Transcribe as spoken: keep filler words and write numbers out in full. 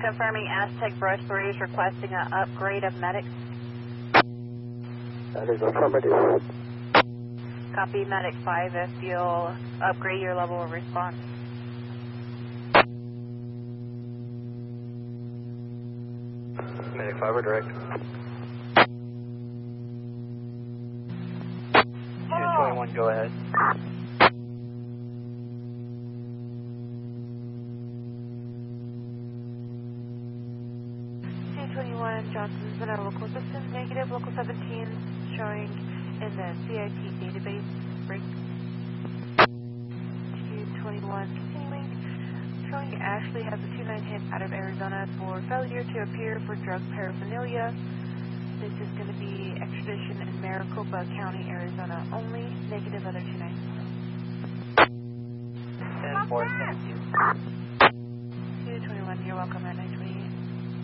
Confirming Aztec Brush three is requesting an upgrade of medics. That is affirmative. Copy Medic five if you'll upgrade your level of response. Medic five, we're direct. two twenty-one, go ahead. two twenty-one, Johnson's been at local assistance, negative, local seventeen, showing in the C I T database, break. two twenty-one, continuing, showing Ashley has a two nine hit out of Arizona for failure to appear for drug paraphernalia. This is going to be extradition in Maricopa County, Arizona only, negative other two nine. ten four, thank you. two twenty-one, you're welcome at night.